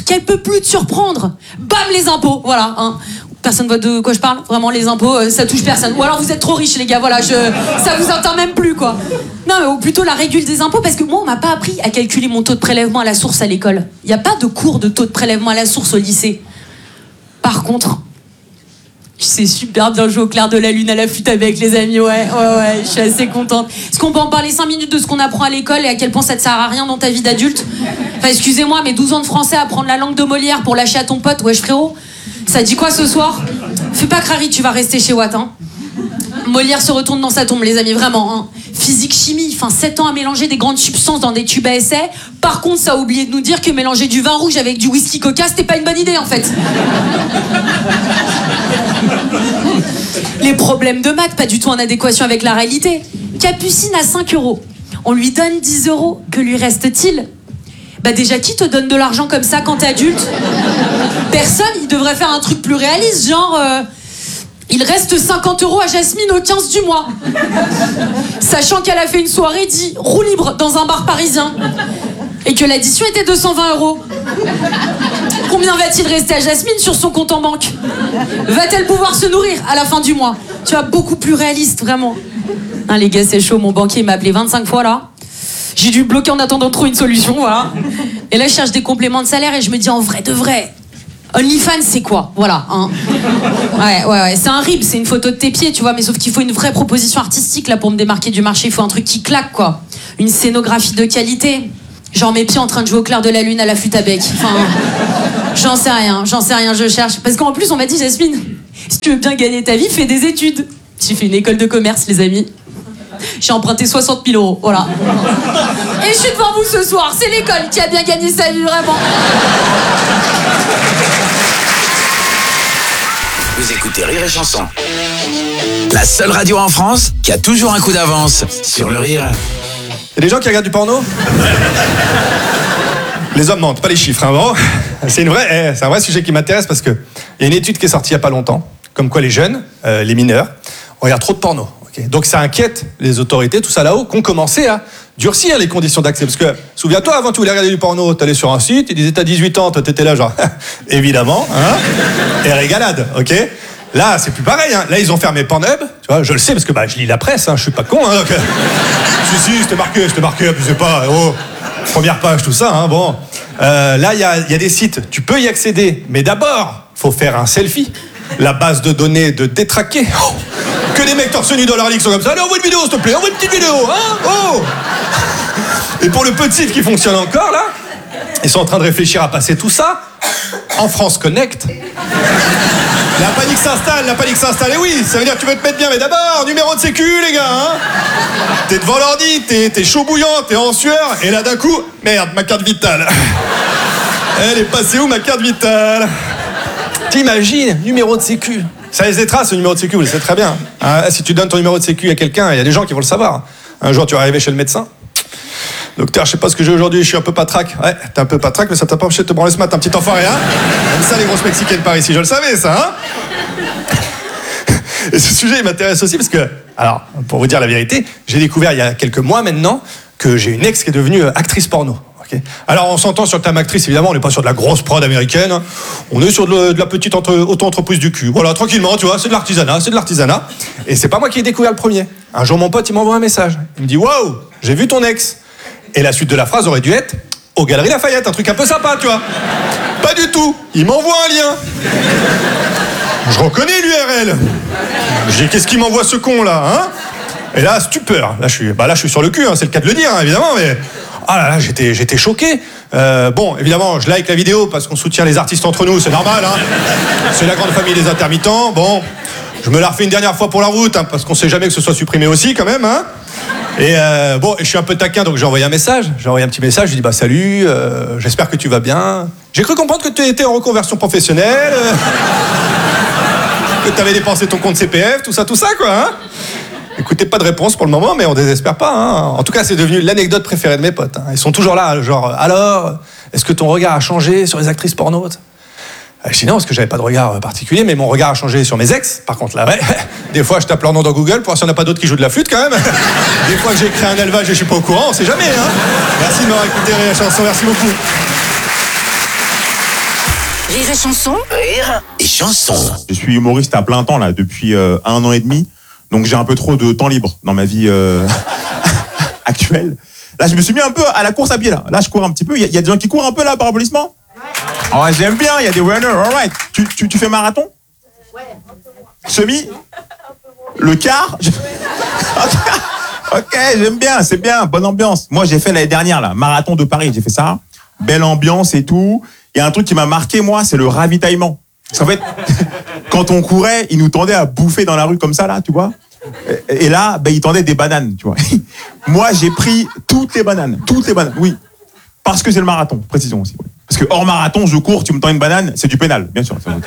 qu'elle peut plus te surprendre. Bam, les impôts, voilà. Hein. Personne voit de quoi je parle. Vraiment, les impôts, ça touche personne. Ou alors vous êtes trop riches, les gars. Voilà, ça vous atteint même plus, quoi. Non, mais ou plutôt la régule des impôts, parce que moi, on m'a pas appris à calculer mon taux de prélèvement à la source à l'école. Il y a pas de cours de taux de prélèvement à la source au lycée. Par contre, je sais super bien jouer au clair de la lune à la flûte avec les amis. Ouais, je suis assez contente. Est-ce qu'on peut en parler 5 minutes de ce qu'on apprend à l'école et à quel point ça te sert à rien dans ta vie d'adulte? Enfin, excusez-moi, mais 12 ans de français à apprendre la langue de Molière pour lâcher à ton pote, wesh frérot. Ça dit quoi ce soir? Fais pas crari, tu vas rester chez Watt, hein. Molière se retourne dans sa tombe, les amis, vraiment, hein. Physique, chimie, 7 ans à mélanger des grandes substances dans des tubes à essai. Par contre, ça a oublié de nous dire que mélanger du vin rouge avec du whisky coca, c'était pas une bonne idée, en fait. Les problèmes de maths, pas du tout en adéquation avec la réalité. Capucine à 5 €. On lui donne 10 €. Que lui reste-t-il? Bah déjà, qui te donne de l'argent comme ça quand t'es adulte? Personne. Il devrait faire un truc plus réaliste, genre... il reste 50 € à Jasmine au 15 du mois. Sachant qu'elle a fait une soirée dit roue libre dans un bar parisien. Et que l'addition était 220 €. Combien va-t-il rester à Jasmine sur son compte en banque? Va-t-elle pouvoir se nourrir à la fin du mois? Tu vois, beaucoup plus réaliste, vraiment. Hein, les gars, c'est chaud. Mon banquier m'a appelé 25 fois, là. J'ai dû me bloquer en attendant de trouver une solution, voilà. Et là, je cherche des compléments de salaire et je me dis, en vrai de vrai, OnlyFans, c'est quoi? Voilà, hein. Ouais. C'est un rib, c'est une photo de tes pieds, tu vois, mais sauf qu'il faut une vraie proposition artistique, là, pour me démarquer du marché. Il faut un truc qui claque, quoi. Une scénographie de qualité. Genre mes pieds en train de jouer au clair de la lune à la flûte à bec. Enfin, j'en sais rien, je cherche. Parce qu'en plus, on m'a dit, Jasmine, si tu veux bien gagner ta vie, fais des études. J'ai fait une école de commerce, les amis. J'ai emprunté 60 000 €, voilà. Et je suis devant vous ce soir, c'est l'école qui a bien gagné sa vie, vraiment. Vous écoutez Rire et Chanson. La seule radio en France qui a toujours un coup d'avance sur le rire. Il y a des gens qui regardent du porno? Les hommes mentent, pas les chiffres, hein, bon. C'est un vrai sujet qui m'intéresse parce que il y a une étude qui est sortie il n'y a pas longtemps, comme quoi les jeunes, les mineurs, regardent trop de porno. Okay. Donc ça inquiète les autorités, tout ça là-haut, qui ont commencé à durcir les conditions d'accès. Parce que, souviens-toi, avant tu voulais regarder du porno, t'allais sur un site, ils disaient t'as 18 ans, toi t'étais là genre, évidemment, hein, et régalade, ok. Là, c'est plus pareil, hein. Là, ils ont fermé Pornhub, tu vois, je le sais parce que je lis la presse, hein, je suis pas con, hein, donc... si, c'était marqué, puis c'est pas, première page, tout ça, hein, bon. Là, il y a des sites, tu peux y accéder, mais d'abord, faut faire un selfie. La base de données de détraquer. Oh, que les mecs torse nu dans leur ligue sont comme ça. Allez, envoie une vidéo, s'il te plaît, envoie une petite vidéo, hein, oh. Et pour le peu de sites qui fonctionnent encore, là, ils sont en train de réfléchir à passer tout ça en France Connect. La panique s'installe, et oui, ça veut dire que tu veux te mettre bien, mais d'abord, numéro de sécu, les gars, hein. T'es devant l'ordi, t'es chaud bouillant, t'es en sueur, et là d'un coup, merde, ma carte vitale. Elle est passée où, ma carte vitale? T'imagines, numéro de sécu. Ça laisse des traces, le numéro de sécu, vous le savez très bien. Hein, si tu donnes ton numéro de sécu à quelqu'un, il y a des gens qui vont le savoir. Un jour, tu vas arriver chez le médecin. Docteur, je sais pas ce que j'ai aujourd'hui, je suis un peu patraque. Ouais, t'es un peu patraque, mais ça t'a pas empêché de te branler ce matin, petit enfoiré, hein. Comme ça, les grosses mexicaines par ici, je le savais, ça, hein. Et ce sujet, il m'intéresse aussi parce que, alors, pour vous dire la vérité, j'ai découvert il y a quelques mois maintenant que j'ai une ex qui est devenue actrice porno. Okay. Alors, on s'entend sur le terme actrice, évidemment, on n'est pas sur de la grosse prod américaine, hein. On est sur de la petite auto-entreprise du cul. Voilà, tranquillement, tu vois, c'est de l'artisanat. Et c'est pas moi qui ai découvert le premier. Un jour, mon pote, il m'envoie un message. Il me dit, waouh, j'ai vu ton ex. Et la suite de la phrase aurait dû être aux Galeries Lafayette, un truc un peu sympa, tu vois. Pas du tout. Il m'envoie un lien. Je reconnais l'URL. Je dis, qu'est-ce qu'il m'envoie ce con là, hein? Et là, stupeur. Là, je suis sur le cul, hein, c'est le cas de le dire, hein, évidemment, mais... Ah là là, j'étais choqué. Bon, évidemment, je like la vidéo parce qu'on soutient les artistes entre nous, c'est normal, hein. C'est la grande famille des intermittents. Bon, je me la refais une dernière fois pour la route, hein, parce qu'on sait jamais que ce soit supprimé aussi, quand même, hein. Et bon, je suis un peu taquin, donc j'ai envoyé un message. J'ai envoyé un petit message, je lui dis salut, j'espère que tu vas bien. J'ai cru comprendre que tu étais en reconversion professionnelle, que tu avais dépensé ton compte CPF, tout ça, quoi, hein. Écoutez, pas de réponse pour le moment, mais on désespère pas, hein. En tout cas, c'est devenu l'anecdote préférée de mes potes, hein. Ils sont toujours là, genre, alors, est-ce que ton regard a changé sur les actrices porno? Je dis non, parce que j'avais pas de regard particulier, mais mon regard a changé sur mes ex. Par contre, là, ouais. Des fois, je tape leur nom dans Google pour voir s'il n'y en a pas d'autres qui jouent de la flûte, quand même. Des fois que j'ai créé un élevage et je suis pas au courant, on sait jamais, hein. Merci de m'avoir écouté, Rire et Chanson, merci beaucoup. Rire et chanson. Rire et chanson. Je suis humoriste à plein temps là depuis 1 an et demi, donc j'ai un peu trop de temps libre dans ma vie actuelle. Là, je me suis mis un peu à la course à pied là. Là, je cours un petit peu. Il y a des gens qui courent un peu là par applaudissement. Oh, j'aime bien. Il y a des runners. Alright. Tu fais marathon? Ouais. Semi? Le quart? Ok, j'aime bien. C'est bien. Bonne ambiance. Moi, j'ai fait l'année dernière là, marathon de Paris. J'ai fait ça. Belle ambiance et tout. Il y a un truc qui m'a marqué, moi, c'est le ravitaillement. Parce qu'en fait, quand on courait, ils nous tendaient à bouffer dans la rue comme ça, là, tu vois. Et là, ben, ils tendaient des bananes, tu vois. Moi, j'ai pris toutes les bananes, oui. Parce que c'est le marathon, précision aussi. Parce que hors marathon, je cours, tu me tends une banane, c'est du pénal, bien sûr. Tu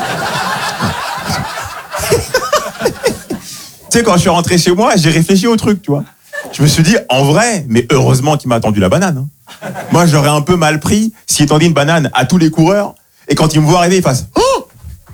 sais, quand je suis rentré chez moi, j'ai réfléchi au truc, tu vois. Je me suis dit, en vrai, mais heureusement qu'il m'a tendu la banane. Hein. Moi, j'aurais un peu mal pris s'il tendait une banane à tous les coureurs et quand ils me voient arriver, ils fassent « Oh !»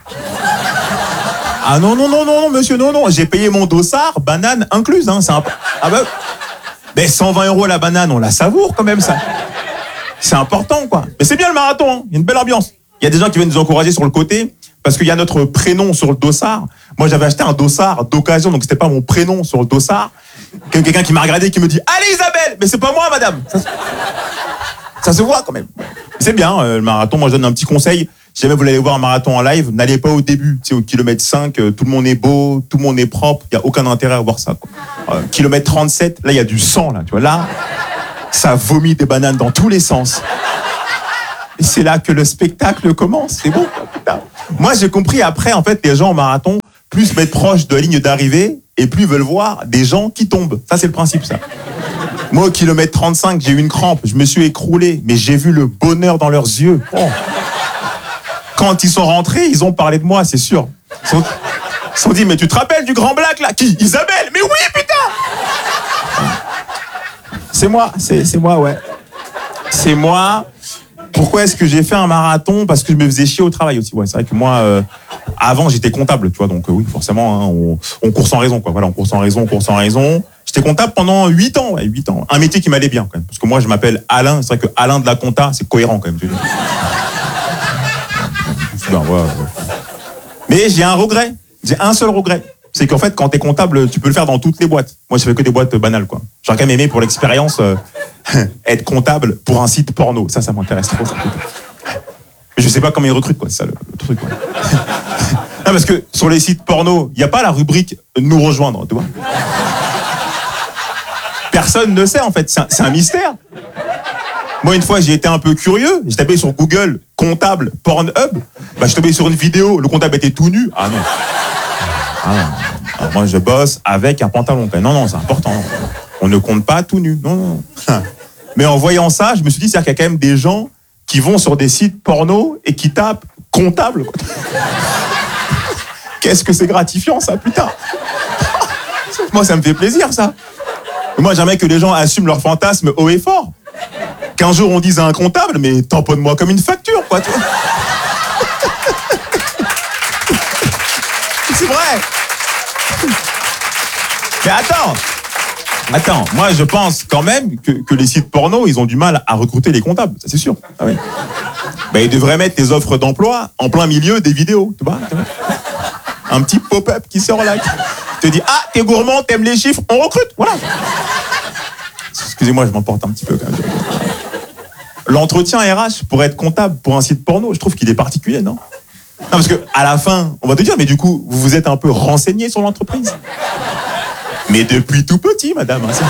Ah non, monsieur, non. J'ai payé mon dossard, banane incluse. Hein, Ah bah... Mais 120 € la banane, on la savoure quand même, ça. C'est important, quoi. Mais c'est bien le marathon, hein. Il y a une belle ambiance. Il y a des gens qui viennent nous encourager sur le côté parce qu'il y a notre prénom sur le dossard. Moi, j'avais acheté un dossard d'occasion, donc c'était pas mon prénom sur le dossard. Quelqu'un qui m'a regardé et qui me dit « Allez Isabelle !» Mais c'est pas moi, madame. Ça se voit quand même. C'est bien, le marathon. Moi, je donne un petit conseil. Si jamais vous voulez aller voir un marathon en live, n'allez pas au début. Tu sais, au kilomètre 5, tout le monde est beau, tout le monde est propre. Il n'y a aucun intérêt à voir ça. Kilomètre 37, là, il y a du sang. Là, tu vois, là, ça vomit des bananes dans tous les sens. Et c'est là que le spectacle commence. C'est beau, putain. Moi, j'ai compris après, en fait, les gens au marathon, plus se mettent proches de la ligne d'arrivée et plus veulent voir des gens qui tombent. Ça, c'est le principe, ça. Moi, au kilomètre 35, j'ai eu une crampe. Je me suis écroulé, mais j'ai vu le bonheur dans leurs yeux. Oh. Quand ils sont rentrés, ils ont parlé de moi, c'est sûr. Ils se sont dit, mais tu te rappelles du grand black, là? Qui? Isabelle? Mais oui, putain! C'est moi, ouais. C'est moi. Pourquoi est-ce que j'ai fait un marathon? Parce que je me faisais chier au travail aussi. Ouais, c'est vrai que moi, avant, j'étais comptable, tu vois. Donc oui, forcément, hein, on court sans raison, quoi. Voilà, on court sans raison. J'étais comptable pendant 8 ans, ouais, 8 ans. Un métier qui m'allait bien, quand même. Parce que moi, je m'appelle Alain. C'est vrai que Alain de la compta, c'est cohérent, quand même. Ben, ouais. Mais j'ai un regret. J'ai un seul regret. C'est qu'en fait, quand t'es comptable, tu peux le faire dans toutes les boîtes. Moi, je fais que des boîtes banales, quoi. J'aurais quand même aimé pour l'expérience être comptable pour un site porno. Ça m'intéresse trop. Mais je sais pas comment ils recrutent, quoi. C'est ça le truc, quoi. Non, parce que sur les sites porno, il n'y a pas la rubrique nous rejoindre, tu vois. Personne ne sait, en fait. C'est un mystère. Moi, une fois, j'ai été un peu curieux. J'ai tapé sur Google comptable Pornhub. Bah, je suis tombé sur une vidéo. Le comptable était tout nu. Ah non. Alors, moi, je bosse avec un pantalon. Non, c'est important. On ne compte pas tout nu. Non. Mais en voyant ça, je me suis dit, c'est-à-dire qu'il y a quand même des gens qui vont sur des sites porno et qui tapent comptable. Qu'est-ce que c'est gratifiant, ça, putain. Moi, ça me fait plaisir, ça. Et moi, j'aimerais que les gens assument leur fantasme haut et fort. Qu'un jour, on dise à un comptable, mais tamponne-moi comme une facture, quoi. Tu vois. C'est vrai. Mais attends, moi je pense quand même que les sites porno, ils ont du mal à recruter les comptables, ça c'est sûr. Ah oui. Ben, ils devraient mettre des offres d'emploi en plein milieu des vidéos, tu vois. Un petit pop-up qui sort là, qui te dit, ah, t'es gourmand, t'aimes les chiffres, on recrute, voilà. Excusez-moi, je m'emporte un petit peu quand même. L'entretien RH pour être comptable pour un site porno, je trouve qu'il est particulier, non? Non, parce que à la fin, on va te dire, mais du coup, vous vous êtes un peu renseigné sur l'entreprise. Mais depuis tout petit, madame. Hein,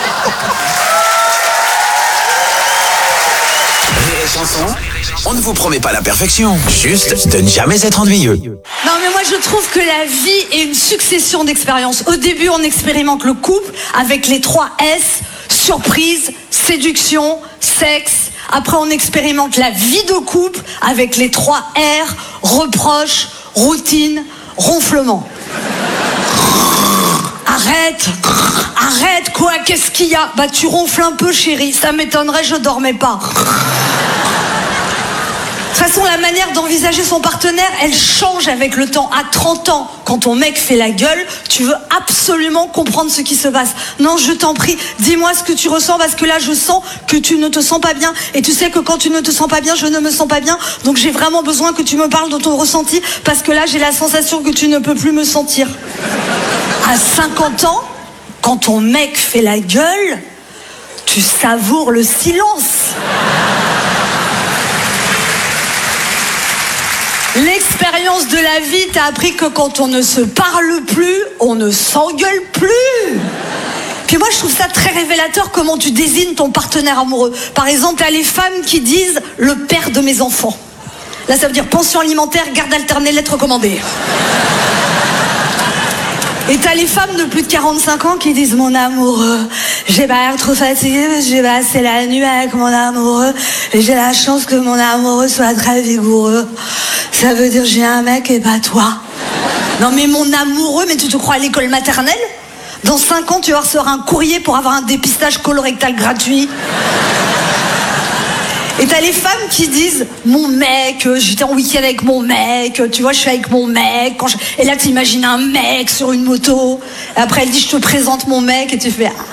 Rire et chanson, on ne vous promet pas la perfection, juste de ne jamais être ennuyeux. Non, mais moi, je trouve que la vie est une succession d'expériences. Au début, on expérimente le couple avec les 3 S, surprise, séduction, sexe. Après, on expérimente la vie de couple avec les 3 R, reproche, routine, ronflement. Arrête, quoi, qu'est-ce qu'il y a? Bah, tu ronfles un peu, chérie, ça m'étonnerait, je dormais pas. De toute façon, la manière d'envisager son partenaire, elle change avec le temps. À 30 ans, quand ton mec fait la gueule, tu veux absolument comprendre ce qui se passe. Non, je t'en prie, dis-moi ce que tu ressens, parce que là, je sens que tu ne te sens pas bien. Et tu sais que quand tu ne te sens pas bien, je ne me sens pas bien. Donc j'ai vraiment besoin que tu me parles de ton ressenti, parce que là, j'ai la sensation que tu ne peux plus me sentir. À 50 ans, quand ton mec fait la gueule, tu savoures le silence. L'expérience de la vie t'a appris que quand on ne se parle plus, on ne s'engueule plus. Puis moi, je trouve ça très révélateur comment tu désignes ton partenaire amoureux. Par exemple, t'as les femmes qui disent « le père de mes enfants ». Là, ça veut dire pension alimentaire, garde alternée, lettre recommandée. Et t'as les femmes de plus de 45 ans qui disent « mon amoureux, j'ai pas l'air trop fatiguée parce que j'ai passé la nuit avec mon amoureux et j'ai la chance que mon amoureux soit très vigoureux. Ça veut dire j'ai un mec et pas toi. » Non mais mon amoureux, mais tu te crois à l'école maternelle ? Dans 5 ans, tu vas recevoir un courrier pour avoir un dépistage colorectal gratuit. Et t'as les femmes qui disent « mon mec, j'étais en week-end avec mon mec, tu vois, je suis avec mon mec. » Et là, t'imagines un mec sur une moto. Et après, elle dit « je te présente mon mec. » Et tu fais « ah. »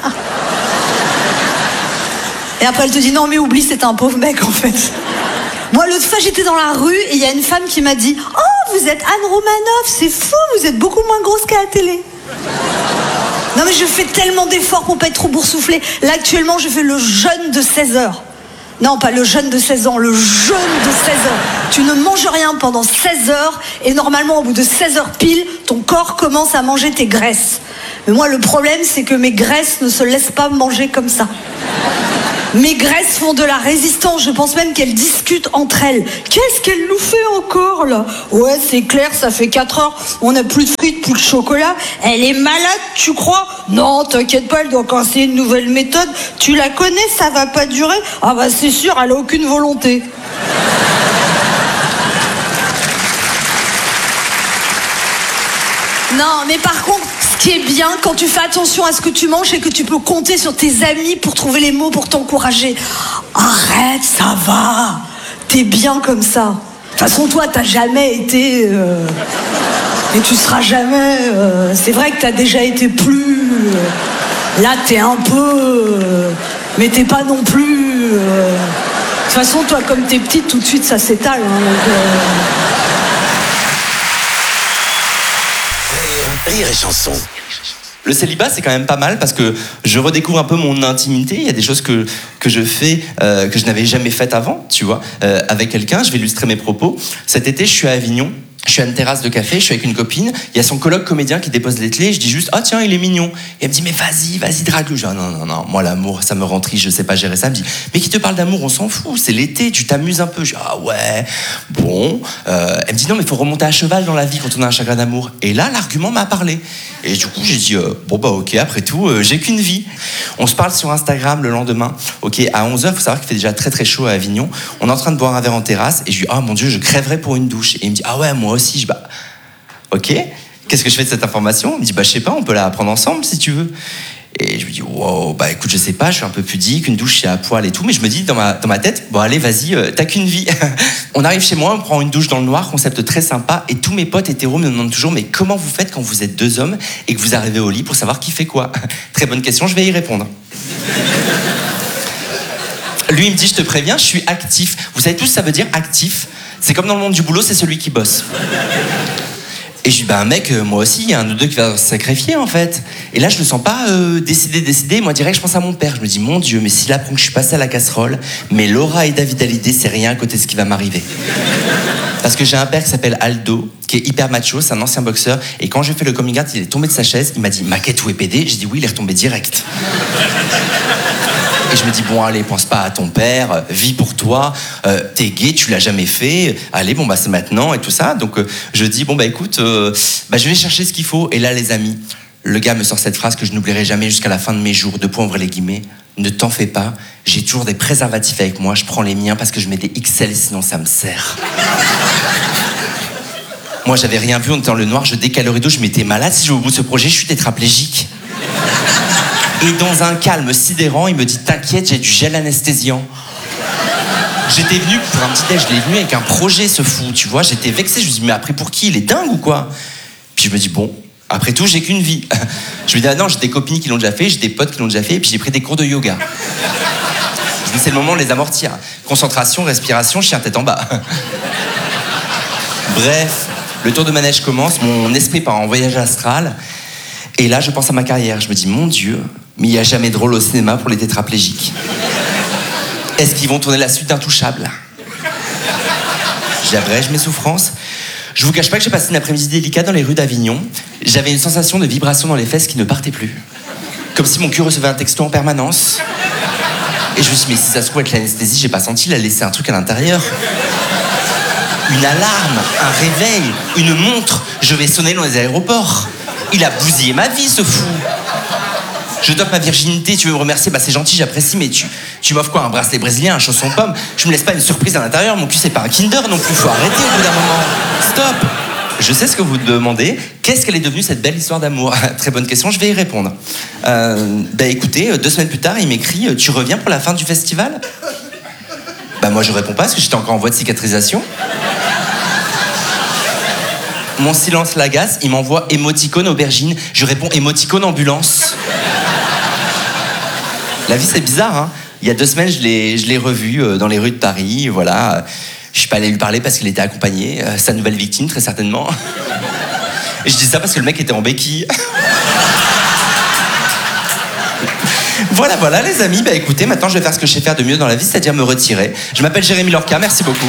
Et après, elle te dit « non, mais oublie, c'est un pauvre mec, en fait. » Moi, l'autre fois, j'étais dans la rue et il y a une femme qui m'a dit « oh, vous êtes Anne Romanoff, c'est fou, vous êtes beaucoup moins grosse qu'à la télé. » Non, mais je fais tellement d'efforts pour pas être trop boursouflée. Là, actuellement, je fais le jeûne de 16 heures. Non, pas le jeûne de 16 ans, le jeûne de 16 heures. Tu ne manges rien pendant 16 heures et normalement, au bout de 16 heures pile, ton corps commence à manger tes graisses. Mais moi, le problème, c'est que mes graisses ne se laissent pas manger comme ça. Mes graisses font de la résistance, je pense même qu'elles discutent entre elles. Qu'est-ce qu'elle nous fait encore, là ? Ouais, c'est clair, ça fait 4 heures, on n'a plus de frites, plus de chocolat. Elle est malade, tu crois ? Non, t'inquiète pas, elle doit encore essayer une nouvelle méthode. Tu la connais, ça va pas durer ? Ah bah c'est sûr, elle a aucune volonté. Non, mais par contre, ce qui est bien, quand tu fais attention à ce que tu manges, c'est que tu peux compter sur tes amis pour trouver les mots pour t'encourager. Arrête, ça va. T'es bien comme ça. De toute façon, toi, t'as jamais été... Et tu seras jamais... C'est vrai que t'as déjà été plus... Là, t'es un peu... Mais t'es pas non plus... De toute façon, toi, comme t'es petite, tout de suite, ça s'étale. Hein, donc, Rire et chanson. Le célibat, c'est quand même pas mal parce que je redécouvre un peu mon intimité. Il y a des choses que je fais que je n'avais jamais faites avant, tu vois, avec quelqu'un. Je vais illustrer mes propos. Cet été, je suis à Avignon. Je suis à une terrasse de café, je suis avec une copine. Il y a son coloc comédien qui dépose les clés. Je dis juste « ah tiens, il est mignon ». Et elle me dit « mais vas-y, drague-le ». Je dis « non, moi l'amour, ça me rend triste, je sais pas gérer ça ». Elle me dit « mais qui te parle d'amour, on s'en fout, c'est l'été, tu t'amuses un peu ». Je dis « ah ouais, bon ». Elle me dit « non, mais il faut remonter à cheval dans la vie quand on a un chagrin d'amour ». Et là, l'argument m'a parlé. Et du coup, j'ai dit bon bah ok, après tout, j'ai qu'une vie. On se parle sur Instagram le lendemain. Ok, à 11h, faut savoir qu'il fait déjà très très chaud à Avignon. On est en train de boire un verre en terrasse et je lui dis « ah mon Dieu, je crèverais pour une douche ». Et il me dit « ah ouais, moi aussi ». Je dis « bah ok, qu'est-ce que je fais de cette information ?» Il me dit « bah je sais pas, on peut la prendre ensemble si tu veux ». Et je me dis wow, bah écoute, je sais pas, je suis un peu pudique, une douche c'est à poil et tout, mais je me dis dans ma tête, bon allez vas-y, t'as qu'une vie. On arrive chez moi, on prend une douche dans le noir, concept très sympa, et tous mes potes hétéros me demandent toujours mais comment vous faites quand vous êtes 2 hommes et que vous arrivez au lit pour savoir qui fait quoi? Très bonne question, je vais y répondre. Lui il me dit je te préviens, je suis actif. Vous savez tous ça veut dire actif? C'est comme dans le monde du boulot, c'est celui qui bosse. Et je dis, bah mec, moi aussi, il y a un ou deux qui va se sacrifier en fait. Et là, je le sens pas décidé. Moi, direct, je pense à mon père. Je me dis, mon Dieu, mais s'il apprend que je suis passé à la casserole, mais Laura et David Hallyday, c'est rien à côté de ce qui va m'arriver. Parce que j'ai un père qui s'appelle Aldo, qui est hyper macho, c'est un ancien boxeur. Et quand j'ai fait le coming out, il est tombé de sa chaise. Il m'a dit, Maquette ou est PD? J'ai dit oui, il est retombé direct. Et je me dis, bon, allez, pense pas à ton père, vis pour toi, t'es gay, tu l'as jamais fait, allez, bon, bah, c'est maintenant, et tout ça. Donc, je dis, bon, bah, écoute, je vais chercher ce qu'il faut. Et là, les amis, le gars me sort cette phrase que je n'oublierai jamais jusqu'à la fin de mes jours, de point, ouvrez les guillemets, ne t'en fais pas, j'ai toujours des préservatifs avec moi, je prends les miens parce que je mets des XL, sinon ça me sert. Moi, j'avais rien vu, on était dans le noir, je décale le rideau, je m'étais malade, si je vais au bout de ce projet, je suis tétraplégique. Et dans un calme sidérant, il me dit « T'inquiète, j'ai du gel anesthésiant. » J'étais venu pour un petit déj, je l'ai venu avec un projet, ce fou, tu vois. J'étais vexé, je me dis, mais après pour qui? Il est dingue ou quoi? Puis je me dis, bon, après tout, j'ai qu'une vie. Je me dis, ah non, j'ai des copines qui l'ont déjà fait, j'ai des potes qui l'ont déjà fait, et puis j'ai pris des cours de yoga. Je me dis, c'est le moment de les amortir. Concentration, respiration, chien tête en bas. Bref, le tour de manège commence, mon esprit part en voyage astral, et là, je pense à ma carrière. Je me dis, mon Dieu, mais il n'y a jamais de rôle au cinéma pour les tétraplégiques. Est-ce qu'ils vont tourner la suite d'Intouchables? J'abrège mes souffrances. Je vous cache pas que j'ai passé une après-midi délicate dans les rues d'Avignon. J'avais une sensation de vibration dans les fesses qui ne partait plus. Comme si mon cul recevait un texto en permanence. Et je me suis dit, mais si ça se trouve être l'anesthésie, j'ai pas senti, il a laissé un truc à l'intérieur. Une alarme, un réveil, une montre. Je vais sonner dans les aéroports. Il a bousillé ma vie, ce fou. Je dope ma virginité, tu veux me remercier? Bah c'est gentil, j'apprécie, mais tu m'offres quoi? Un bracelet brésilien, un chausson pomme? Je me laisse pas une surprise à l'intérieur, mon cul c'est pas un Kinder non plus, faut arrêter au bout d'un moment. Stop! Je sais ce que vous demandez, qu'est-ce qu'elle est devenue cette belle histoire d'amour? Très bonne question, je vais y répondre. Bah écoutez, 2 semaines plus tard, il m'écrit, tu reviens pour la fin du festival? Bah moi je réponds pas parce que j'étais encore en voie de cicatrisation. Mon silence l'agace, il m'envoie émoticône aubergine, je réponds émoticône ambulance. La vie c'est bizarre, hein. Il y a 2 semaines, je l'ai revu dans les rues de Paris, voilà. Je suis pas allé lui parler parce qu'il était accompagné, sa nouvelle victime très certainement. Et je dis ça parce que le mec était en béquille. Voilà les amis, bah écoutez, maintenant je vais faire ce que je sais faire de mieux dans la vie, c'est-à-dire me retirer. Je m'appelle Jérémy Lorca, merci beaucoup.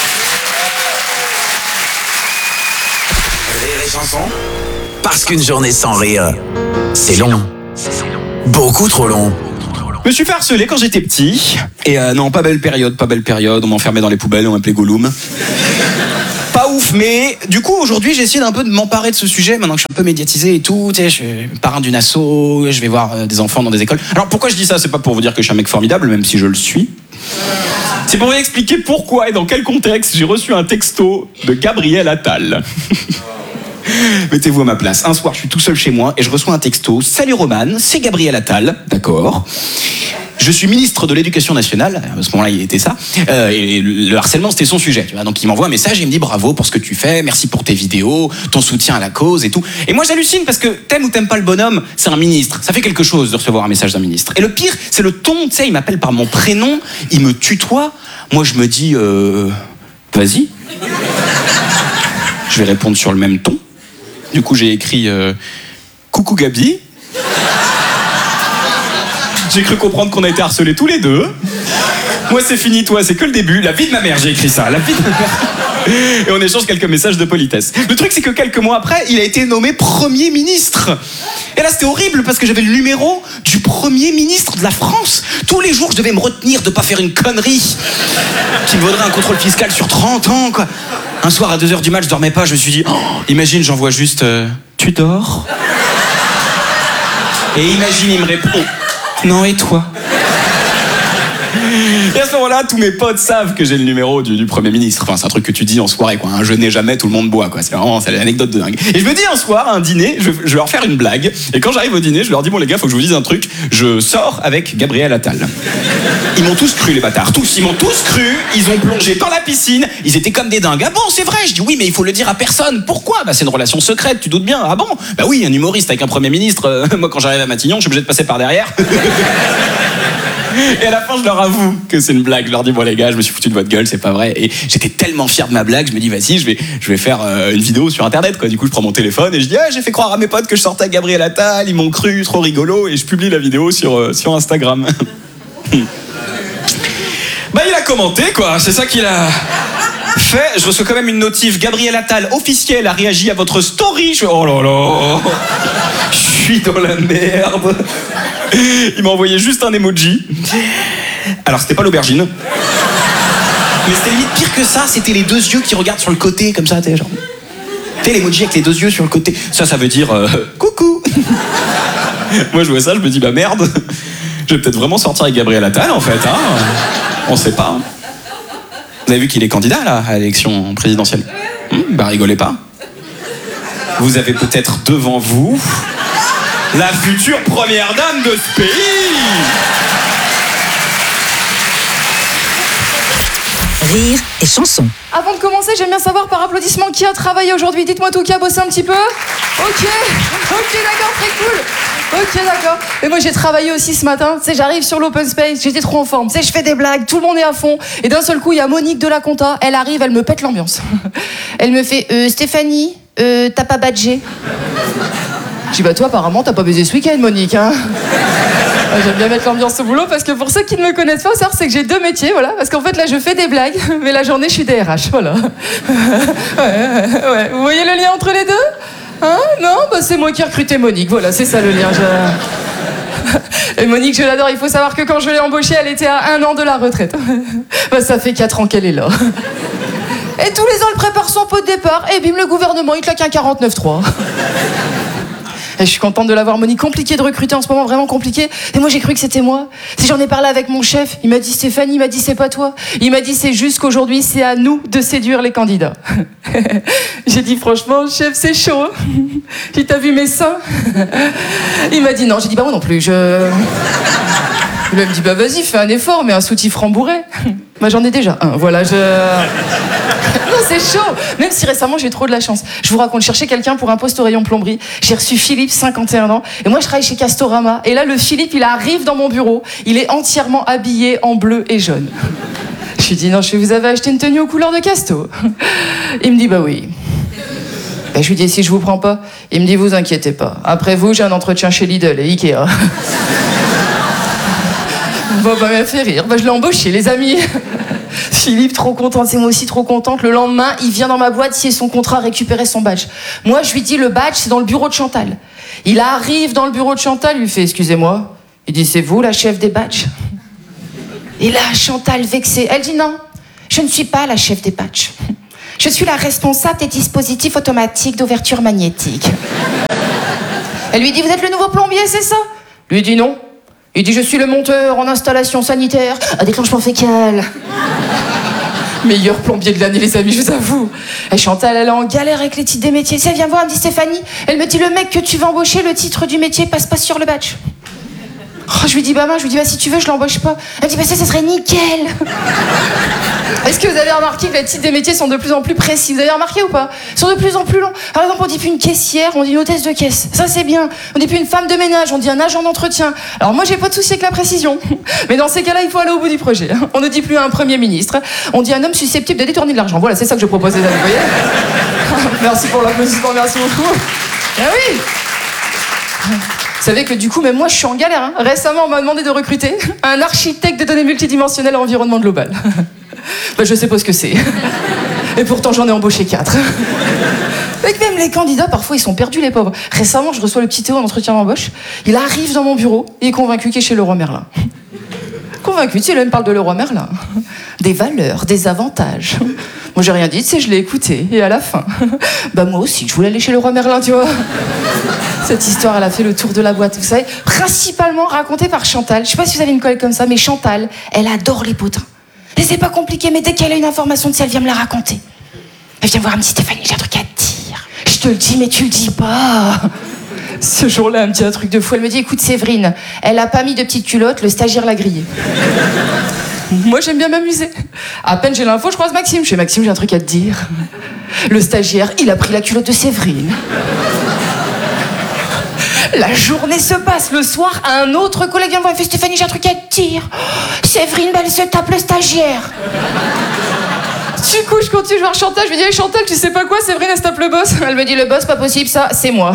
Rire et chanson. Parce qu'une journée sans rire, c'est long. Beaucoup trop long. Je me suis fait harceler quand j'étais petit. Et non, pas belle période. On m'enfermait dans les poubelles, on m'appelait Gollum. Pas ouf, mais du coup, aujourd'hui, j'essaie d'un peu de m'emparer de ce sujet, maintenant que je suis un peu médiatisé et tout. Tu sais, je suis parrain d'une asso, je vais voir des enfants dans des écoles. Alors pourquoi je dis ça? C'est pas pour vous dire que je suis un mec formidable, même si je le suis. C'est pour vous expliquer pourquoi et dans quel contexte j'ai reçu un texto de Gabriel Attal. Mettez-vous à ma place. Un soir, je suis tout seul chez moi et je reçois un texto. Salut Roman, c'est Gabriel Attal. D'accord. Je suis ministre de l'Éducation nationale. À ce moment-là, il était ça. Et le harcèlement, c'était son sujet. Tu vois. Donc, il m'envoie un message et il me dit bravo pour ce que tu fais, merci pour tes vidéos, ton soutien à la cause et tout. Et moi, j'hallucine parce que t'aimes ou t'aimes pas le bonhomme, c'est un ministre. Ça fait quelque chose de recevoir un message d'un ministre. Et le pire, c'est le ton. Tu sais, il m'appelle par mon prénom, il me tutoie. Moi, je me dis, vas-y. Je vais répondre sur le même ton. Du coup, j'ai écrit coucou Gabi. J'ai cru comprendre qu'on a été harcelés tous les deux. Moi, c'est fini, toi, c'est que le début. La vie de ma mère, j'ai écrit ça. La vie de ma mère. Et on échange quelques messages de politesse. Le truc, c'est que quelques mois après, il a été nommé Premier ministre. Et là, c'était horrible parce que j'avais le numéro du Premier ministre de la France. Tous les jours, je devais me retenir de pas faire une connerie qui me vaudrait un contrôle fiscal sur 30 ans, quoi. Un soir, à 2h du mat, je dormais pas. Je me suis dit, oh, imagine, j'envoie juste tu dors? Et imagine, il me répond, non, et toi? Et à ce moment-là, tous mes potes savent que j'ai le numéro du Premier ministre. Enfin, c'est un truc que tu dis en soirée, quoi. Un je n'ai jamais, tout le monde boit, quoi. C'est vraiment, c'est l'anecdote de dingue. Et je me dis un soir, à un dîner, je vais leur faire une blague. Et quand j'arrive au dîner, je leur dis, bon les gars, faut que je vous dise un truc. Je sors avec Gabriel Attal. Ils m'ont tous cru, les bâtards. Tous, ils m'ont tous cru. Ils ont plongé dans la piscine. Ils étaient comme des dingues. Ah bon, c'est vrai? Je dis oui, mais il faut le dire à personne. Pourquoi? Bah c'est une relation secrète, tu doutes bien. Ah bon? Bah oui, un humoriste avec un Premier ministre. Moi, quand j'arrive à Matignon, je suis obligé de passer par derrière. Et à la fin, je leur avoue que c'est une blague. Je leur dis, bon les gars, je me suis foutu de votre gueule, c'est pas vrai. Et j'étais tellement fier de ma blague, je me dis, vas-y, je vais faire une vidéo sur Internet, quoi. Du coup, je prends mon téléphone et je dis, j'ai fait croire à mes potes que je sortais avec Gabriel Attal, ils m'ont cru, trop rigolo, et je publie la vidéo sur Instagram. Bah, il a commenté, quoi. C'est ça qu'il a fait. Je reçois quand même une notif. Gabriel Attal, officiel, a réagi à votre story. Je fais, oh là là, je suis dans la merde. Il m'a envoyé juste un emoji. Alors, c'était pas l'aubergine. Mais c'était limite pire que ça. C'était les 2 yeux qui regardent sur le côté, comme ça, t'es genre. T'es l'emoji avec les 2 yeux sur le côté. Ça veut dire coucou. Moi, je vois ça, je me dis, bah merde. Je vais peut-être vraiment sortir avec Gabriel Attal, en fait. Hein. On sait pas. Hein. Vous avez vu qu'il est candidat, là, à l'élection présidentielle? Bah, rigolez pas. Vous avez peut-être devant vous la future première dame de ce pays. Rire et chanson. Avant de commencer, j'aime bien savoir par applaudissement qui a travaillé aujourd'hui. Dites-moi tout, qui a bossé un petit peu. Ok, d'accord, très cool. Ok, d'accord. Et moi, j'ai travaillé aussi ce matin. Tu sais, j'arrive sur l'open space, j'étais trop en forme. Tu sais, je fais des blagues, tout le monde est à fond. Et d'un seul coup, il y a Monique de la compta. Elle arrive, elle me pète l'ambiance. Elle me fait Stéphanie, t'as pas badgé? Je dis bah toi, apparemment, t'as pas baisé ce week-end, Monique, hein. J'aime bien mettre l'ambiance au boulot parce que pour ceux qui ne me connaissent pas, c'est que j'ai deux métiers, voilà. Parce qu'en fait, là, je fais des blagues, mais la journée, je suis DRH, voilà. Ouais. Vous voyez le lien entre les deux? Hein? Non? Bah, c'est moi qui ai recruté Monique, voilà, c'est ça le lien. Et Monique, je l'adore, il faut savoir que quand je l'ai embauchée, elle était à 1 an de la retraite. Bah, ça fait 4 ans qu'elle est là. Et tous les ans, elle prépare son pot de départ, et bim, le gouvernement, il claque un 49.3. Et je suis contente de l'avoir, Monique. Compliqué de recruter en ce moment, vraiment compliqué. Et moi, j'ai cru que c'était moi. Si j'en ai parlé avec mon chef, il m'a dit Stéphanie, il m'a dit c'est pas toi. Il m'a dit c'est juste qu'aujourd'hui, c'est à nous de séduire les candidats. J'ai dit franchement, chef, c'est chaud. J'ai dit t'as vu mes seins? Il m'a dit non. J'ai dit bah moi non plus. Il me dit bah vas-y, fais un effort, mais un soutif rembourré. Bah j'en ai déjà un. Voilà, Non, c'est chaud. Même si récemment j'ai trop de la chance. Je vous raconte, je cherchais quelqu'un pour un poste au rayon plomberie. J'ai reçu Philippe, 51 ans. Et moi je travaille chez Castorama. Et là le Philippe il arrive dans mon bureau. Il est entièrement habillé en bleu et jaune. Je lui dis non, vous avez acheté une tenue aux couleurs de Casto? Il me dit bah oui. Et je lui dis si je vous prends pas? Il me dit vous inquiétez pas. Après vous j'ai un entretien chez Lidl et Ikea. Bon bah m'a fait rire. Bah je l'ai embauché les amis. Philippe, trop contente, c'est moi aussi trop contente. Le lendemain, il vient dans ma boîte signer son contrat, récupérer son badge. Moi, je lui dis, le badge, c'est dans le bureau de Chantal. Il arrive dans le bureau de Chantal, il lui fait, excusez-moi. Il dit, c'est vous la chef des badges? Et là, Chantal, vexée, elle dit, non, je ne suis pas la chef des badges. Je suis la responsable des dispositifs automatiques d'ouverture magnétique. Elle lui dit, vous êtes le nouveau plombier, c'est ça? Lui dit, non. Il dit, je suis le monteur en installation sanitaire à déclenchement fécal. Meilleur plombier de l'année, les amis, je vous avoue. Et Chantal, elle est en galère avec les titres des métiers. Si elle vient voir, elle me dit, Stéphanie, elle me dit, le mec que tu vas embaucher, le titre du métier passe pas sur le badge. Oh, je lui dis, bah si tu veux, je l'embauche pas. Elle me dit, bah ça serait nickel. Est-ce que vous avez remarqué que les titres des métiers sont de plus en plus précis? Vous avez remarqué ou pas? Ils sont de plus en plus longs. Par exemple, on dit plus une caissière, on dit une hôtesse de caisse. Ça, c'est bien. On dit plus une femme de ménage, on dit un agent d'entretien. Alors moi, j'ai pas de souci avec la précision. Mais dans ces cas-là, il faut aller au bout du projet. On ne dit plus un premier ministre. On dit un homme susceptible de détourner de l'argent. Voilà, c'est ça que je propose, les amis, vous voyez? Merci pour l'applaudissement, merci beaucoup. Ah oui! Vous savez que du coup, même moi, je suis en galère. Hein. Récemment, on m'a demandé de recruter un architecte de données multidimensionnelles à environnement global. Bah, je sais pas ce que c'est. Et pourtant, j'en ai embauché 4. Et que même les candidats, parfois, ils sont perdus, les pauvres. Récemment, je reçois le petit Théo en entretien d'embauche. Il arrive dans mon bureau et est convaincu qu'il est chez Leroy Merlin. Convaincu, tu sais, là, il me parle de Leroy Merlin. Des valeurs, des avantages. Moi, j'ai rien dit, tu sais, je l'ai écouté. Et à la fin, bah moi aussi, je voulais aller chez Leroy Merlin, tu vois. Cette histoire, elle a fait le tour de la boîte, vous savez, principalement racontée par Chantal. Je sais pas si vous avez une collègue comme ça, mais Chantal, elle adore les potins. Et c'est pas compliqué, mais dès qu'elle a une information de ça, elle vient me la raconter. Elle vient me voir, elle me dit, Stéphanie, j'ai un truc à te dire. Je te le dis, mais tu le dis pas. Ce jour-là, elle me dit un truc de fou. Elle me dit, écoute, Séverine, elle a pas mis de petite culotte, le stagiaire l'a grillée. Moi, j'aime bien m'amuser. À peine j'ai l'info, je croise Maxime. Je fais, Maxime, j'ai un truc à te dire. Le stagiaire, il a pris la culotte de Séverine. La journée se passe. Le soir, un autre collègue vient me voir et fait, Stéphanie, j'ai un truc à te dire. Séverine, elle se tape le stagiaire. Du coup, je continue, je vais voir Chantal. Je lui dis, hey, Chantal, tu sais pas quoi, Séverine, elle se tape le boss. Elle me dit, le boss, pas possible, ça, c'est moi.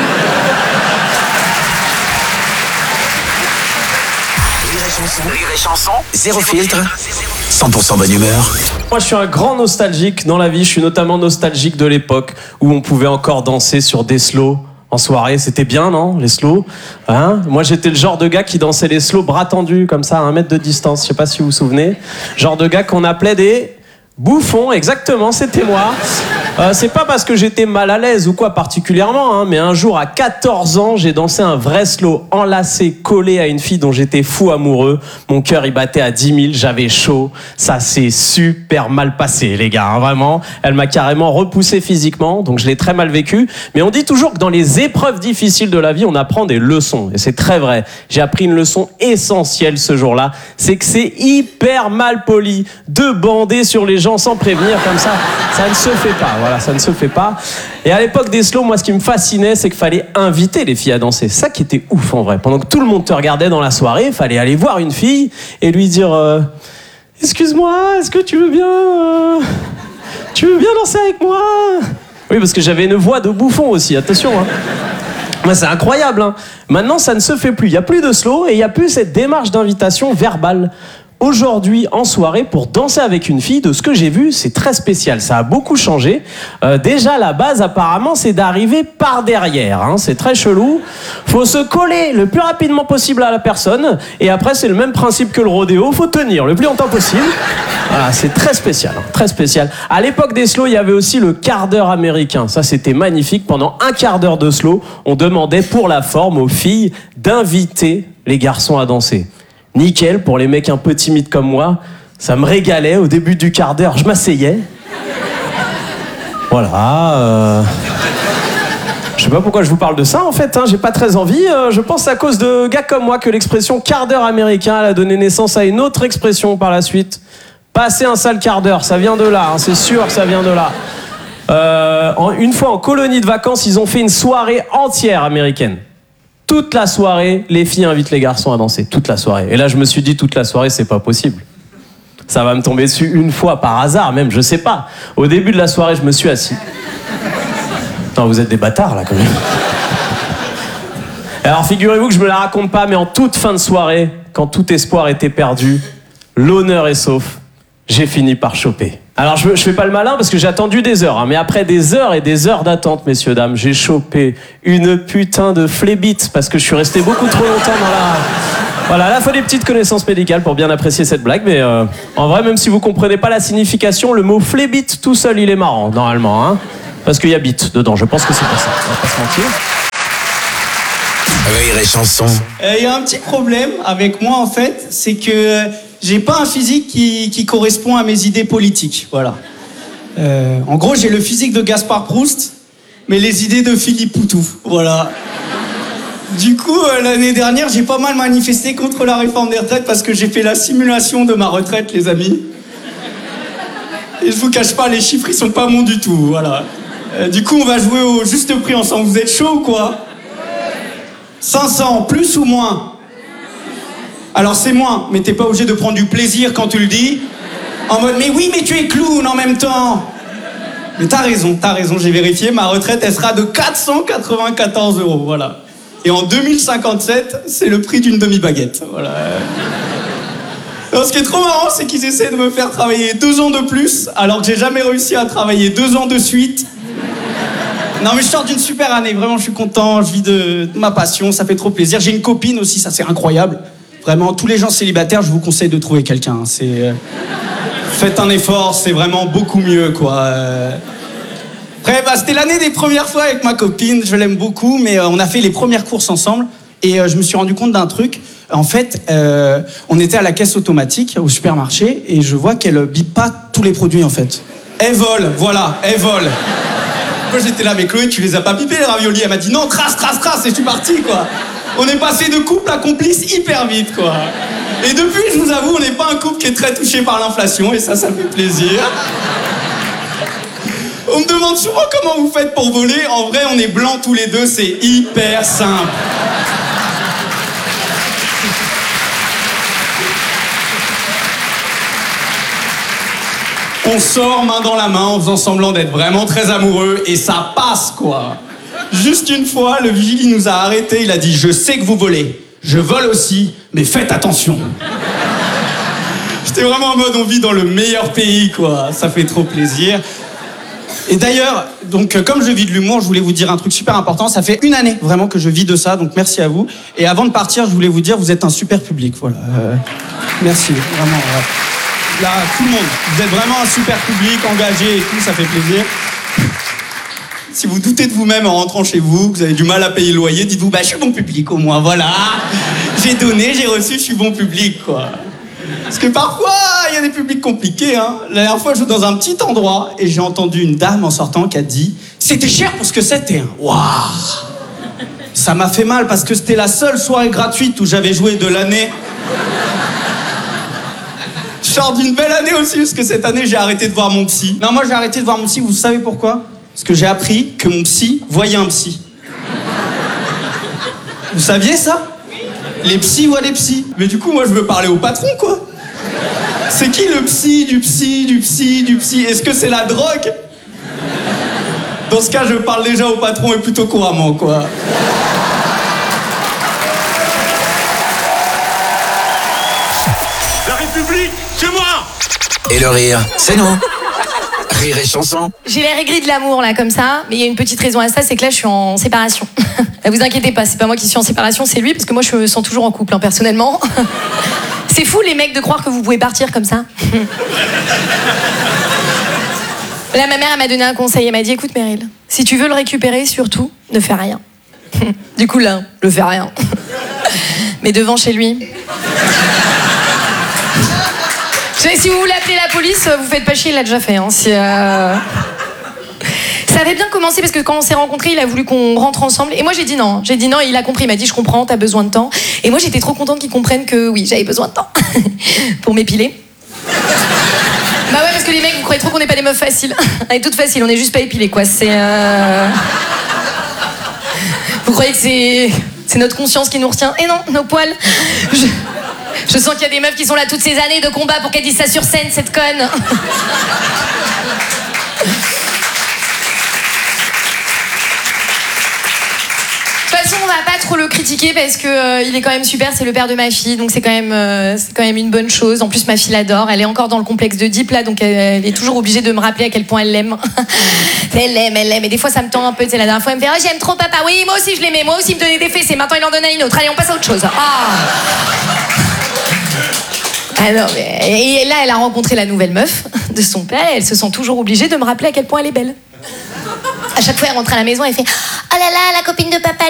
Rire et chanson, zéro filtre, 100% bonne humeur. Moi, je suis un grand nostalgique dans la vie. Je suis notamment nostalgique de l'époque où on pouvait encore danser sur des slows en soirée. C'était bien, non, les slows, hein? Moi, j'étais le genre de gars qui dansait les slows bras tendus, comme ça, à 1 mètre de distance. Je sais pas si vous vous souvenez. Genre de gars qu'on appelait des bouffons. Exactement, c'était moi. C'est pas parce que j'étais mal à l'aise ou quoi particulièrement, hein, mais un jour à 14 ans, j'ai dansé un vrai slow enlacé, collé à une fille dont j'étais fou amoureux. Mon cœur il battait à 10 000, j'avais chaud. Ça s'est super mal passé, les gars, hein, vraiment. Elle m'a carrément repoussé physiquement, donc je l'ai très mal vécu. Mais on dit toujours que dans les épreuves difficiles de la vie, on apprend des leçons. Et c'est très vrai. J'ai appris une leçon essentielle ce jour-là, c'est que c'est hyper mal poli de bander sur les gens sans prévenir comme ça. Ça ne se fait pas, voilà, ça ne se fait pas. Et à l'époque des slows, moi ce qui me fascinait, c'est qu'il fallait inviter les filles à danser. C'est ça qui était ouf en vrai. Pendant que tout le monde te regardait dans la soirée, il fallait aller voir une fille et lui dire excuse-moi, est-ce que tu veux bien danser avec moi? Oui, parce que j'avais une voix de bouffon aussi, attention, hein. Ouais, c'est incroyable, hein. Maintenant, ça ne se fait plus. Il n'y a plus de slow et il n'y a plus cette démarche d'invitation verbale. Aujourd'hui, en soirée, pour danser avec une fille, de ce que j'ai vu, c'est très spécial. Ça a beaucoup changé. Déjà, la base, apparemment, c'est d'arriver par derrière, hein. C'est très chelou. Faut se coller le plus rapidement possible à la personne. Et après, c'est le même principe que le rodéo. Faut tenir le plus longtemps possible. Voilà, c'est très spécial, hein, très spécial. À l'époque des slows, il y avait aussi le quart d'heure américain. Ça, c'était magnifique. Pendant un quart d'heure de slow, on demandait pour la forme aux filles d'inviter les garçons à danser. Nickel, pour les mecs un peu timides comme moi, ça me régalait. Au début du quart d'heure, je m'asseyais. Voilà. Je sais pas pourquoi je vous parle de ça en fait, hein, j'ai pas très envie. Je pense à cause de gars comme moi que l'expression quart d'heure américain elle a donné naissance à une autre expression par la suite. Passer un sale quart d'heure, ça vient de là, hein, c'est sûr que ça vient de là. Une fois en colonie de vacances, ils ont fait une soirée entière américaine. Toute la soirée, les filles invitent les garçons à danser. Toute la soirée. Et là, je me suis dit, toute la soirée, c'est pas possible. Ça va me tomber dessus une fois par hasard, même, je sais pas. Au début de la soirée, je me suis assis. Non, vous êtes des bâtards, là, quand même. Alors, figurez-vous que je me la raconte pas, mais en toute fin de soirée, quand tout espoir était perdu, l'honneur est sauf, j'ai fini par choper. Alors je fais pas le malin parce que j'ai attendu des heures, hein, mais après des heures et des heures d'attente, messieurs, dames, j'ai chopé une putain de flébite parce que je suis resté beaucoup trop longtemps dans la... Voilà, là, il faut des petites connaissances médicales pour bien apprécier cette blague, mais en vrai, même si vous comprenez pas la signification, le mot flébite tout seul, il est marrant, normalement, hein, parce qu'il y a bite dedans, je pense que c'est pour ça, on va pas se mentir. Rire et chanson. Il y a un petit problème avec moi, en fait, c'est que j'ai pas un physique qui correspond à mes idées politiques, voilà. En gros, j'ai le physique de Gaspard Proust, mais les idées de Philippe Poutou, voilà. Du coup, l'année dernière, j'ai pas mal manifesté contre la réforme des retraites parce que j'ai fait la simulation de ma retraite, les amis. Et je vous cache pas, les chiffres, ils sont pas bons du tout, voilà. Du coup, on va jouer au juste prix ensemble. Vous êtes chaud ou quoi ? 500, plus ou moins ? Alors c'est moins, mais t'es pas obligé de prendre du plaisir quand tu le dis. En mode, mais oui, mais tu es clown en même temps. Mais t'as raison, j'ai vérifié, ma retraite, elle sera de 494 €, voilà. Et en 2057, c'est le prix d'une demi-baguette, voilà. Alors, ce qui est trop marrant, c'est qu'ils essaient de me faire travailler 2 ans de plus, alors que j'ai jamais réussi à travailler 2 ans de suite. Non mais je sors d'une super année, vraiment je suis content, je vis de ma passion, ça fait trop plaisir. J'ai une copine aussi, ça c'est incroyable. Vraiment, tous les gens célibataires, je vous conseille de trouver quelqu'un. Faites un effort, c'est vraiment beaucoup mieux, quoi. Après, c'était l'année des premières fois avec ma copine, je l'aime beaucoup, mais on a fait les premières courses ensemble et je me suis rendu compte d'un truc. En fait, on était à la caisse automatique au supermarché et je vois qu'elle bip pas tous les produits, en fait. Elle vole, voilà, elle vole. Moi j'étais là, mais Chloé, tu les as pas pipés les raviolis? Elle m'a dit non, trace, et je suis parti, quoi. On est passé de couple à complice hyper vite, quoi. Et depuis, je vous avoue, on n'est pas un couple qui est très touché par l'inflation, et ça fait plaisir. On me demande souvent comment vous faites pour voler. En vrai, on est blancs tous les deux, c'est hyper simple. On sort main dans la main en faisant semblant d'être vraiment très amoureux et ça passe, quoi. Juste une fois, le vigile il nous a arrêtés, il a dit « Je sais que vous volez, je vole aussi, mais faites attention ». J'étais vraiment en mode on vit dans le meilleur pays, quoi. Ça fait trop plaisir. Et d'ailleurs, donc comme je vis de l'humour, je voulais vous dire un truc super important. Ça fait 1 année vraiment que je vis de ça, donc merci à vous. Et avant de partir, je voulais vous dire, vous êtes un super public, voilà. Merci, vraiment. Là, tout le monde. Vous êtes vraiment un super public, engagé et tout, ça fait plaisir. Si vous doutez de vous-même en rentrant chez vous, que vous avez du mal à payer le loyer, dites-vous, bah je suis bon public au moins, voilà. J'ai donné, j'ai reçu, je suis bon public, quoi. Parce que parfois, il y a des publics compliqués, hein. La dernière fois, je suis dans un petit endroit et j'ai entendu une dame en sortant qui a dit « C'était cher pour ce que c'était, hein. » Waouh. Ça m'a fait mal parce que c'était la seule soirée gratuite où j'avais joué de l'année. Je sors d'une belle année aussi, parce que cette année, j'ai arrêté de voir mon psy. Non, moi, j'ai arrêté de voir mon psy, vous savez pourquoi ? Parce que j'ai appris que mon psy voyait un psy. Vous saviez ça ? Les psys voient les psys. Mais du coup, moi, je veux parler au patron, quoi. C'est qui le psy du psy du psy du psy ? Est-ce que c'est la drogue ? Dans ce cas, je parle déjà au patron et plutôt couramment, quoi. La République, c'est moi. Et le rire, c'est nous. Rire et chanson. J'ai l'air aigri de l'amour, là, comme ça. Mais il y a une petite raison à ça, c'est que là, je suis en séparation. Vous inquiétez pas, c'est pas moi qui suis en séparation, c'est lui, parce que moi, je me sens toujours en couple, hein, personnellement. C'est fou, les mecs, de croire que vous pouvez partir comme ça. Là, ma mère, elle m'a donné un conseil. Elle m'a dit, écoute, Meryl, si tu veux le récupérer, surtout, ne fais rien. Du coup, là, je fais rien. Mais devant chez lui... Si vous voulez appeler la police, vous faites pas chier, il l'a déjà fait. Hein. Ça avait bien commencé parce que quand on s'est rencontrés, il a voulu qu'on rentre ensemble. Et moi, j'ai dit non. J'ai dit non et il a compris. Il m'a dit, je comprends, t'as besoin de temps. Et moi, j'étais trop contente qu'il comprenne que oui, j'avais besoin de temps pour m'épiler. Bah ouais, parce que les mecs, vous croyez trop qu'on n'est pas des meufs faciles. On est toutes faciles, on est juste pas épilées, quoi. Vous croyez que c'est notre conscience qui nous retient ? Et non, nos poils. Je sens qu'il y a des meufs qui sont là toutes ces années de combat pour qu'elles disent ça sur scène, cette conne. De toute façon, on va pas trop le critiquer parce que il est quand même super, c'est le père de ma fille, donc c'est quand même une bonne chose. En plus, ma fille l'adore, elle est encore dans le complexe d'Oedipe là, donc elle est toujours obligée de me rappeler à quel point elle l'aime. Elle l'aime. Et des fois, ça me tend un peu. Tu sais, la dernière fois, elle me fait, oh, j'aime trop papa. Oui, moi aussi, je l'aimais. Moi aussi, il me donnait des fessées. Maintenant, il en donne à une autre. Allez, on passe à autre chose. Ah non, et là, elle a rencontré la nouvelle meuf de son père et elle se sent toujours obligée de me rappeler à quel point elle est belle. À chaque fois, elle rentre à la maison et elle fait, oh là là, la copine de papa,